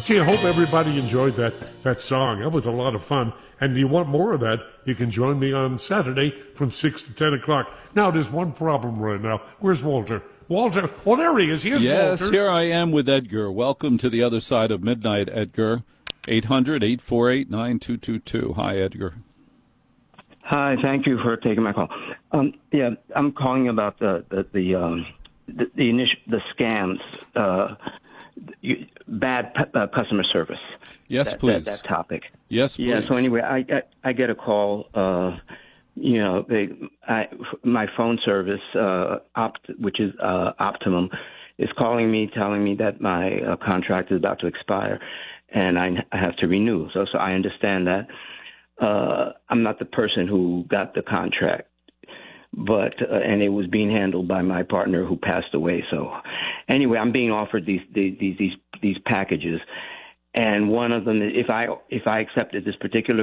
Gee, I hope everybody enjoyed that song. That was a lot of fun. And do you want more of that? You can join me on Saturday from 6 to 10 o'clock. Now, there's one problem right now. Where's Walter? Walter. Oh, there he is. Here's yes, Walter. Here I am with Edgar. Welcome to the other side of midnight, Edgar. 800-848-9222. Hi, Edgar. Hi, thank you for taking my call. I'm calling about the scams, bad customer service. Yes, please. That topic. Yes, please. Yeah. So anyway, I get a call. My phone service, which is Optimum, is calling me, telling me that my contract is about to expire, and I have to renew. So I understand that. I'm not the person who got the contract, but and it was being handled by my partner who passed away. So anyway, I'm being offered these packages, and one of them, if I accepted this particular